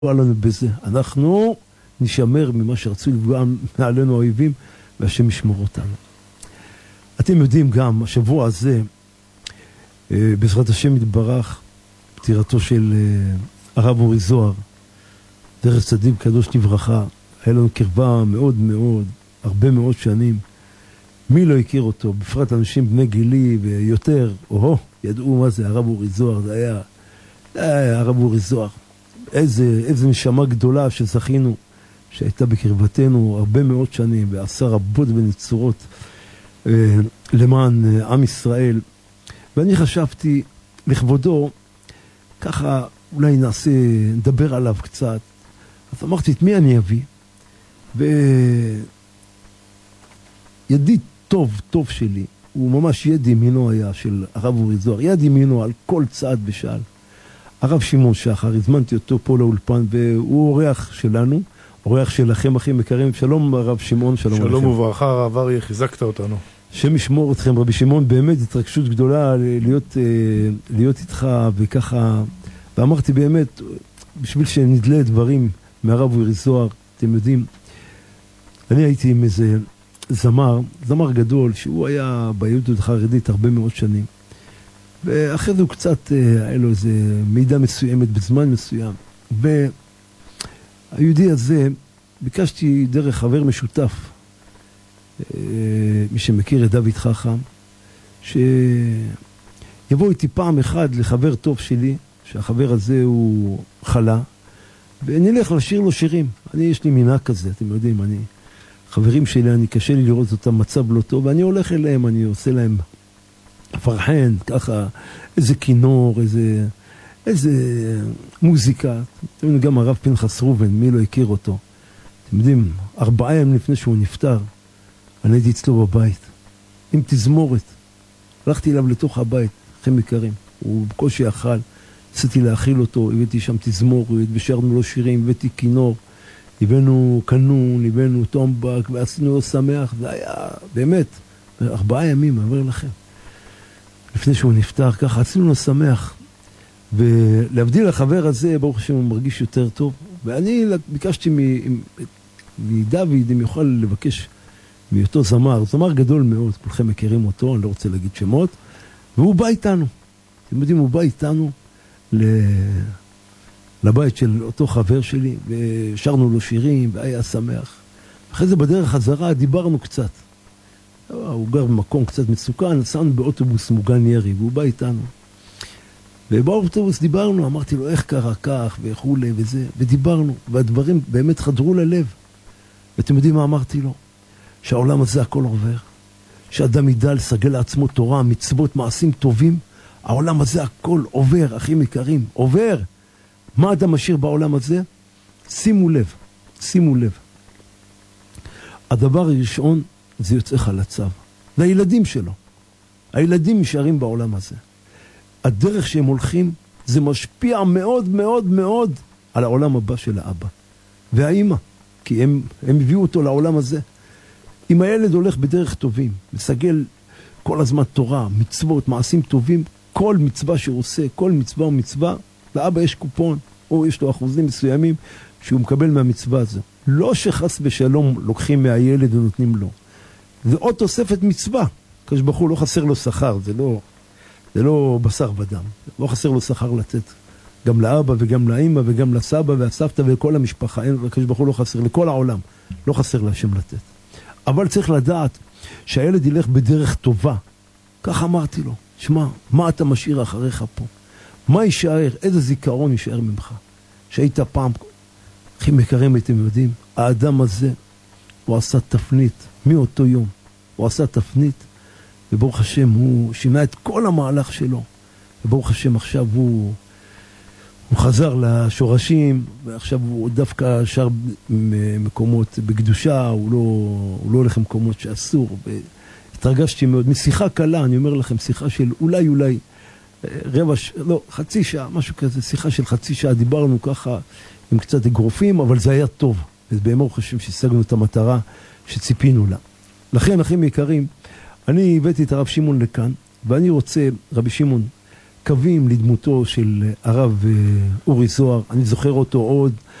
לנו בזה. אנחנו נשמר ממה שרצו לפגוע מעלינו האויבים, והשם ישמור אותנו. אתם יודעים גם, השבוע הזה, בעזרת השם יתברך, פטירתו של הרב אורי זוהר, דרך צדיק קדוש לברכה, היה לנו קרבה מאוד מאוד, הרבה מאוד שנים. מי לא הכיר אותו? בפרט אנשים בני גילי ויותר, ידעו מה זה הרב אורי זוהר, זה היה הרב אורי זוהר. איזה נשמה גדולה שזכינו, שהייתה בקרבתנו הרבה מאוד שנים, ועשה רבות ונצורות למען עם ישראל. ואני חשבתי לכבודו, ככה אולי נדבר עליו קצת. אז אמרתי, את מי אני אביא? וידיד טוב שלי, הוא ממש יד ימינו היה של הרב אורי זוהר, יד ימינו על כל צעד ושעל. הרב שמעון שחר, הזמנתי אותו פה לאולפן, והוא אורח שלנו, אורח שלכם הכי מקרים. שלום הרב שמעון, שלום עליכם. שלום וברכה, הרב אריה, חיזקת אותנו. שם ישמור אתכם, רבי שמעון, באמת התרגשות גדולה להיות איתך וככה, ואמרתי באמת, בשביל שנדלה דברים מהרב אורי זוהר, אתם יודעים, אני הייתי עם איזה זמר גדול, שהוא היה ביהדות החרדית הרבה מאוד שנים, ואחרי זה הוא קצת, היה לו איזה מידע מסוימת בזמן מסוים, והיהודי הזה, ביקשתי דרך חבר משותף, מי שמכיר את דוד חכם, שיבוא איתי פעם אחד לחבר טוב שלי, שהחבר הזה הוא חלה, ונלך לשיר לו שירים. יש לי מנהג כזה, אתם יודעים, חברים שלי, קשה לי לראות אותם מצב לא טוב, ואני הולך אליהם, אני עושה להם פרחן, ככה, איזה כינור, איזה מוזיקה. אתם יודעים, גם הרב פנחס רובן, מי לא הכיר אותו. אתם יודעים, 4 ימים לפני שהוא נפטר, אני הייתי אצלו בבית, עם תזמורת. הלכתי אליו לתוך הבית, אחים יקרים. הוא בקושי אכל, ניסיתי להאכיל אותו, הבאתי שם תזמורת, ושרנו לו שירים, הבאתי כינור, הבאנו קנון, הבאנו טומבק, ועשינו לו שמח. זה היה באמת 4 ימים, אני אומר לכם. לפני שהוא נפטר, ככה עשינו לו שמח. ולהבדיל החבר הזה, ברוך השם, הוא מרגיש יותר טוב. ואני ביקשתי מדוד, אם יוכל לבקש מאותו זמר גדול מאוד, כולכם מכירים אותו, אני לא רוצה להגיד שמות, והוא בא איתנו. אתם יודעים, הוא בא איתנו לבית של אותו חבר שלי, ושרנו לו שירים, והיה שמח. אחרי זה בדרך חזרה דיברנו קצת. הוא גר במקום קצת מסוכן, נסענו באוטובוס מוגן ירי, והוא בא איתנו. ובאוטובוס דיברנו, אמרתי לו איך קרה כך וכולי וזה, ודיברנו, והדברים באמת חדרו ללב. ואתם יודעים מה אמרתי לו? שהעולם הזה הכל עובר, שאדם ידע לסגל לעצמו תורה, מצוות, מעשים טובים, העולם הזה הכל עובר, אחים יקרים, עובר. מה אדם משאיר בעולם הזה? שימו לב. הדבר הראשון זה יוצא חלציו, לילדים שלו. הילדים נשארים בעולם הזה. הדרך שהם הולכים, זה משפיע מאוד מאוד מאוד על העולם הבא של האבא. והאמא, כי הם הביאו אותו לעולם הזה. אם הילד הולך בדרך טובים, מסגל כל הזמן תורה, מצוות, מעשים טובים, כל מצווה שהוא עושה, כל מצווה או מצווה, לאבא יש קופון, או יש לו אחוזים מסוימים שהוא מקבל מהמצווה הזו. לא שחס ושלום לוקחים מהילד ונותנים לו. זה עוד תוספת מצווה. הקדוש ברוך הוא לא חסר לו שכר, זה לא בשר ודם. לא חסר לו שכר לתת. גם לאבא וגם לאמא וגם לסבא והסבתא ולכל המשפחה. הקדוש ברוך הוא לא חסר, לכל העולם. לא חסר להשם לתת. אבל צריך לדעת שהילד ילך בדרך טובה. כך אמרתי לו, שמע, מה אתה משאיר אחריך פה? מה יישאר? איזה זיכרון יישאר ממך? שהיית פעם, אחים יקרים, אתם יודעים, האדם הזה, הוא עשה תפנית, מאותו יום, הוא עשה תפנית, וברוך השם, הוא שינה את כל המהלך שלו, וברוך השם, עכשיו הוא חזר לשורשים, ועכשיו הוא דווקא שר מקומות בקדושה, הוא לא הולך למקומות שאסור, והתרגשתי מאוד, משיחה קלה, אני אומר לכם, שיחה של אולי, חצי שעה, משהו כזה, שיחה של חצי שעה, דיברנו ככה עם קצת אגרופים, אבל זה היה טוב, ובאמת חושבים שהשגנו את המטרה שציפינו לה. לכן, אחים יקרים, אני הבאתי את הרב שמעון לכאן, ואני רוצה, רבי שמעון, קווים לדמותו של הרב אורי זוהר. אני זוכר אותו עוד